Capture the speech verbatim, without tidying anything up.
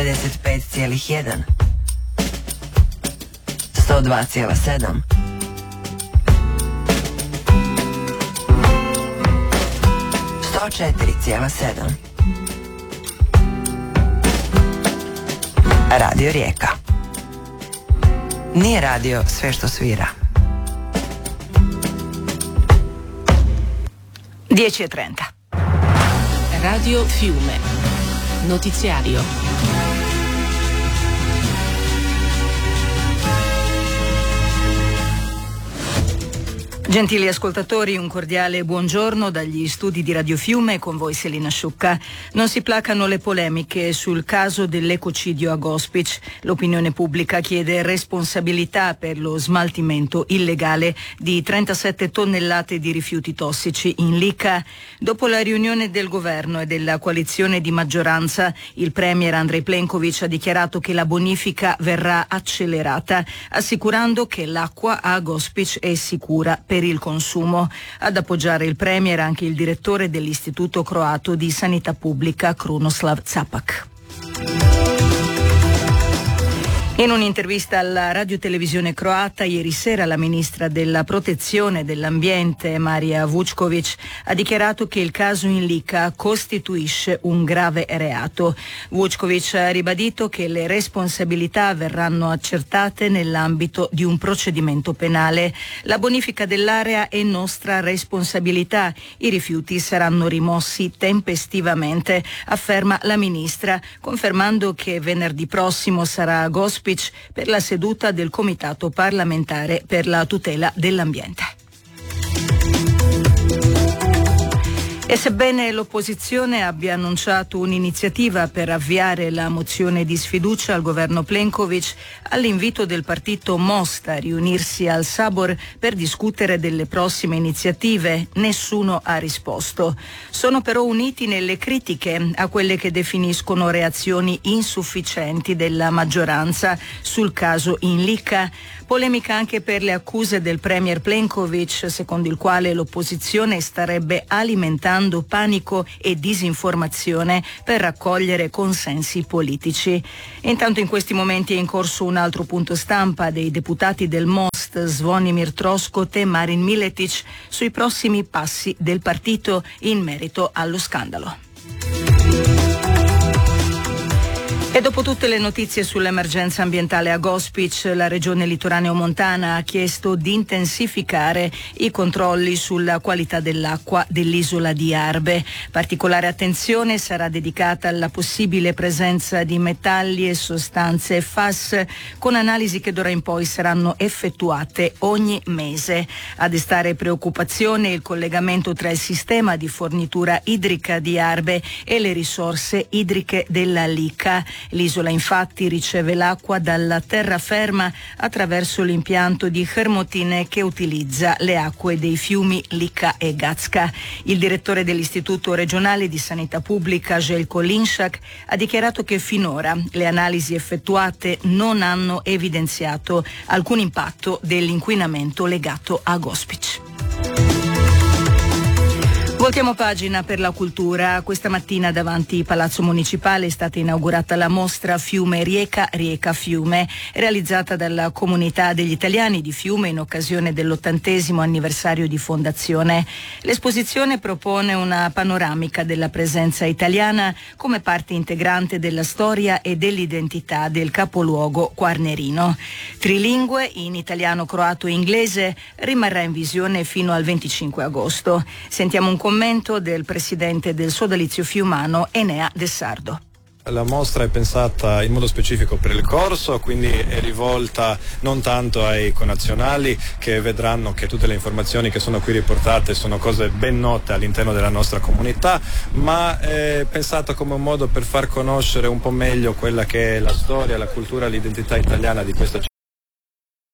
devedeset pet zarez jedan, sto dva zarez sedam, sto četiri zarez sedam. Radio Rijeka. Nije radio sve što svira. dieci e trenta. Radio Fiume. Notiziario. Gentili ascoltatori, un cordiale buongiorno dagli studi di Radio Fiume, con voi Selina Sciucca. Non si placano le polemiche sul caso dell'ecocidio a Gospić. L'opinione pubblica chiede responsabilità per lo smaltimento illegale di trentasette tonnellate di rifiuti tossici in Lica. Dopo la riunione del governo e della coalizione di maggioranza, il premier Andrej Plenković ha dichiarato che la bonifica verrà accelerata, assicurando che l'acqua a Gospić è sicura per il consumo. Ad appoggiare il premier anche il direttore dell'Istituto croato di sanità pubblica Krunoslav Capak. In un'intervista alla radiotelevisione croata ieri sera, la ministra della protezione dell'ambiente Marija Vučković ha dichiarato che il caso in Lica costituisce un grave reato. Vučković ha ribadito che le responsabilità verranno accertate nell'ambito di un procedimento penale. La bonifica dell'area è nostra responsabilità. I rifiuti saranno rimossi tempestivamente, afferma la ministra, confermando che venerdì prossimo sarà a Gospić per la seduta del Comitato parlamentare per la tutela dell'ambiente. E sebbene l'opposizione abbia annunciato un'iniziativa per avviare la mozione di sfiducia al governo Plenković, all'invito del partito Most a riunirsi al Sabor per discutere delle prossime iniziative, nessuno ha risposto. Sono però uniti nelle critiche a quelle che definiscono reazioni insufficienti della maggioranza sul caso in Lica. Polemica anche per le accuse del premier Plenković, secondo il quale l'opposizione starebbe alimentando panico e disinformazione per raccogliere consensi politici. Intanto in questi momenti è in corso un altro punto stampa dei deputati del Most, Zvonimir Troskot e Marin Miletić, sui prossimi passi del partito in merito allo scandalo. E dopo tutte le notizie sull'emergenza ambientale a Gospić, la regione litoraneo-montana ha chiesto di intensificare i controlli sulla qualità dell'acqua dell'isola di Arbe. Particolare attenzione sarà dedicata alla possibile presenza di metalli e sostanze F A S, con analisi che d'ora in poi saranno effettuate ogni mese. A destare preoccupazione il collegamento tra il sistema di fornitura idrica di Arbe e le risorse idriche della Lica. L'isola infatti riceve l'acqua dalla terraferma attraverso l'impianto di Hermotine che utilizza le acque dei fiumi Lica e Gacka. Il direttore dell'Istituto regionale di sanità pubblica Željko Linšak ha dichiarato che finora le analisi effettuate non hanno evidenziato alcun impatto dell'inquinamento legato a Gospić. Voltiamo pagina per la cultura. Questa mattina davanti Palazzo Municipale è stata inaugurata la mostra Fiume Rijeka, Rijeka Fiume, realizzata dalla comunità degli italiani di Fiume in occasione dell'ottantesimo anniversario di fondazione. L'esposizione propone una panoramica della presenza italiana come parte integrante della storia e dell'identità del capoluogo quarnerino. Trilingue, in italiano, croato e inglese, rimarrà in visione fino al venticinque agosto. Sentiamo un commento del presidente del sodalizio fiumano Enea De Sardo. La mostra è pensata in modo specifico per il corso, quindi è rivolta non tanto ai connazionali, che vedranno che tutte le informazioni che sono qui riportate sono cose ben note all'interno della nostra comunità, ma è pensata come un modo per far conoscere un po' meglio quella che è la storia, la cultura, l'identità italiana di questa città.